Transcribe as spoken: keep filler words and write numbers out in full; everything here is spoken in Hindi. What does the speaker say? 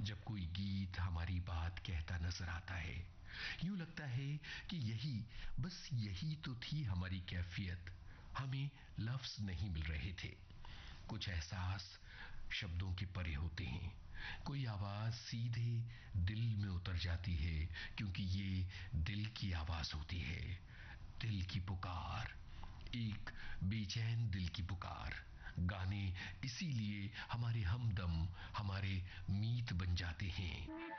जब कोई गीत हमारी बात कहता नजर आता है, यूं लगता है कि यही, बस यही तो थी हमारी कैफियत। हमें लफ्ज नहीं मिल रहे थे। कुछ एहसास शब्दों के परे होते हैं। कोई आवाज सीधे दिल में उतर जाती है, क्योंकि ये दिल की आवाज होती है। दिल की पुकार, एक बेचैन दिल की पुकार। गाने इसीलिए हमारे हमदम, हमारे मीत बन जाते हैं।